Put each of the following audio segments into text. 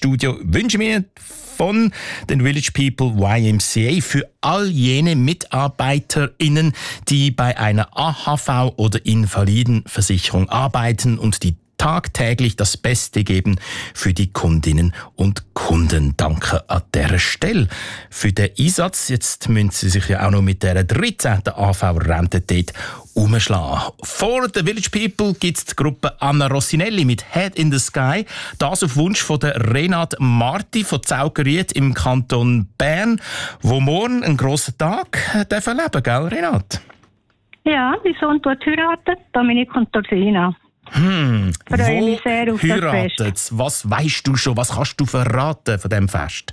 Studio wünschen wir von den Village People YMCA für all jene MitarbeiterInnen, die bei einer AHV- oder Invalidenversicherung arbeiten und die tagtäglich das Beste geben für die Kundinnen und Kunden. Danke an dieser Stelle für den Einsatz. Jetzt müssen Sie sich ja auch noch mit der 13. AV-Rente dort umschlagen. Vor den Village People gibt es die Gruppe Anna Rossinelli mit Head in the Sky. Das auf Wunsch von der Renate Marti von Zaugeriet im Kanton Bern, wo morgen einen grossen Tag erleben darf, gell, Renate? Ja, mein Sohn tut heiraten, Dominik und Dorsina. Freue mich sehr auf das Fest. Was weisst du schon? Was kannst du verraten von diesem Fest?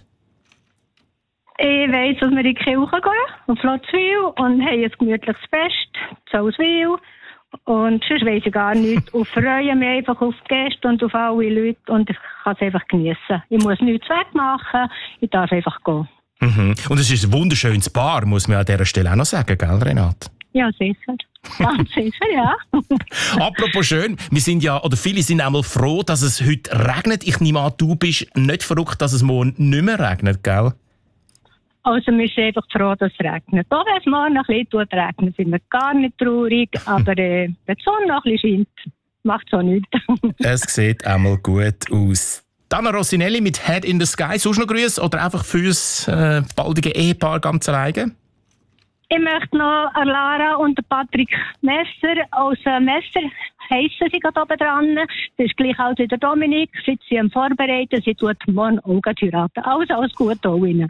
Ich weiss, dass wir in die Kirche gehen, auf Lotzwil, und haben ein gemütliches Fest, zu Auswil. Und sonst weiss ich gar nichts. Und freue mich einfach auf die Gäste und auf alle Leute, und ich kann es einfach geniessen. Ich muss nichts wegmachen, ich darf einfach gehen. Und es ist ein wunderschönes Paar, muss man an dieser Stelle auch noch sagen, gell, Renate? Ja, sicher. Ganz sicher, ja. Apropos schön, wir sind ja, oder viele sind einmal froh, dass es heute regnet. Ich nehme an, du bist nicht verrückt, dass es morgen nicht mehr regnet, gell? Also wir sind einfach froh, dass es regnet. Auch wenn es morgen ein bisschen regnet, sind wir gar nicht traurig. Aber wenn die Sonne noch ein bisschen scheint, macht es auch nichts. Es sieht einmal gut aus. Anna Rossinelli mit Head in the Sky. Sonst noch Grüße oder einfach fürs baldige Ehepaar ganz alleine? Ich möchte noch Lara und Patrick Messer aus Messer heissen sie gerade oben dran. Das ist gleich als wie der Dominik. Sie sind am Vorbereiten. Sie tut morgen auch heiraten. Also alles Gute auch Ihnen.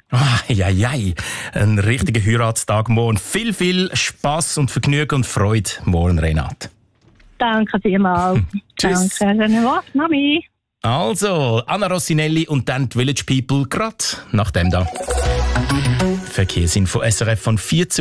Ein richtiger Heiratstag morgen. Viel Spass und Vergnügen und Freude morgen, Renate. Danke vielmals. Tschüss. Danke. Was, Mami? Also, Anna Rossinelli und dann die Village People gerade nach dem da. Verkehrsinfo SRF von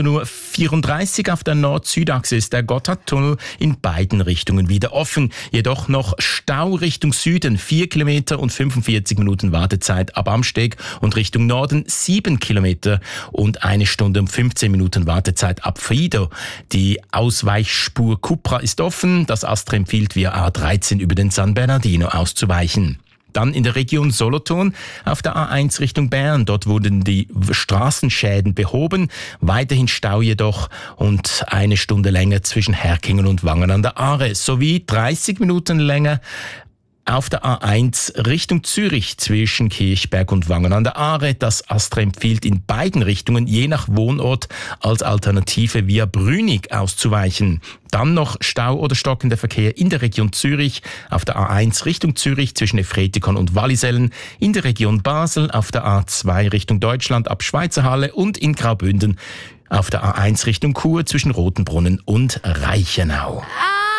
14.34 Uhr. Auf der Nord-Süd-Achse ist der Gotthardtunnel in beiden Richtungen wieder offen. Jedoch noch Stau Richtung Süden, 4 Kilometer und 45 Minuten Wartezeit ab Amsteg, und Richtung Norden 7 Kilometer und 1 Stunde und 15 Minuten Wartezeit ab Friedau. Die Ausweichspur Cupra ist offen. Das ASTRA empfiehlt via A13 über den San Bernardino auszuweichen. Dann in der Region Solothurn auf der A1 Richtung Bern. Dort wurden die Straßenschäden behoben. Weiterhin Stau jedoch und 1 Stunde länger zwischen Herkingen und Wangen an der Aare. Sowie 30 Minuten länger auf der A1 Richtung Zürich zwischen Kirchberg und Wangen an der Aare. Das ASTRA empfiehlt in beiden Richtungen je nach Wohnort als Alternative via Brünig auszuweichen. Dann noch Stau oder stockender Verkehr in der Region Zürich auf der A1 Richtung Zürich zwischen Efretikon und Wallisellen, in der Region Basel auf der A2 Richtung Deutschland ab Schweizerhalle und in Graubünden auf der A1 Richtung Chur zwischen Rotenbrunnen und Reichenau.